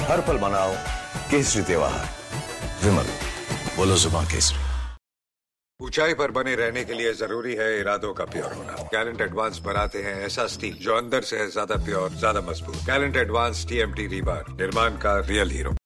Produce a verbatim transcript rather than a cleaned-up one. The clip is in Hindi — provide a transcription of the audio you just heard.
हर पल मनाओ केसरी त्योहार। विमल, बोलो जुबान केसरी। ऊंचाई पर बने रहने के लिए जरूरी है इरादों का प्योर होना। गैलेंट एडवांस बनाते हैं ऐसा स्टील जो अंदर से है ज्यादा प्योर, ज्यादा मजबूत। गैलेंट एडवांस टीएमटी रीबार, निर्माण का रियल हीरो।